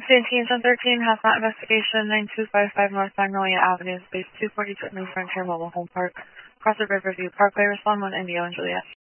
Santine 1013, Hazmat Investigation, 9255 North Magnolia Avenue, Space 242 New Frontier Mobile Home Park, across the Riverview Parkway. Respond 1 Indio and Juliet.